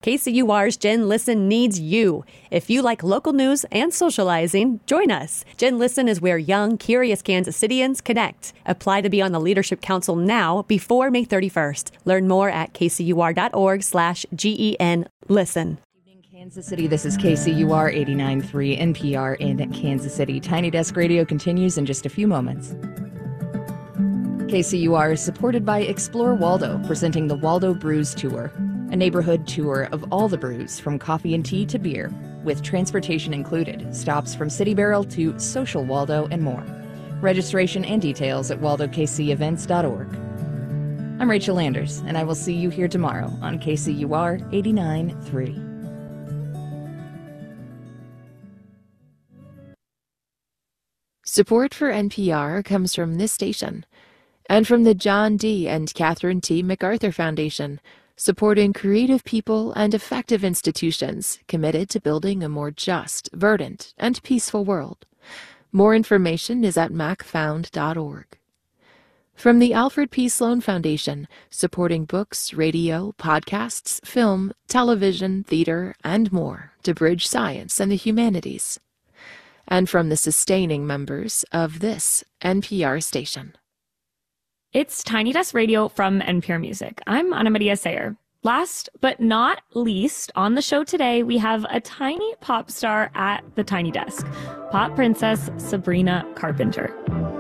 KCUR's Gen Listen needs you. If you like local news and socializing, join us. Gen Listen is where young, curious Kansas Cityans connect. Apply to be on the Leadership Council now before May 31st. Learn more at kcur.org/GEN Listen. Kansas City, this is KCUR 89.3 NPR in Kansas City. Tiny Desk Radio continues in just a few moments. KCUR is supported by Explore Waldo, presenting the Waldo Brews Tour, a neighborhood tour of all the brews from coffee and tea to beer, with transportation included, stops from City Barrel to Social Waldo and more. Registration and details at waldokcevents.org. I'm Rachel Anders, and I will see you here tomorrow on KCUR 89.3. Support for NPR comes from this station and from the John D. and Catherine T. MacArthur Foundation, supporting creative people and effective institutions committed to building a more just, verdant, and peaceful world. More information is at macfound.org. From the Alfred P. Sloan Foundation, supporting books, radio, podcasts, film, television, theater, and more to bridge science and the humanities. And from the sustaining members of this NPR station. It's Tiny Desk Radio from NPR Music. I'm Ana Maria Sayer. Last but not least, on the show today, we have a tiny pop star at the Tiny Desk, pop princess Sabrina Carpenter.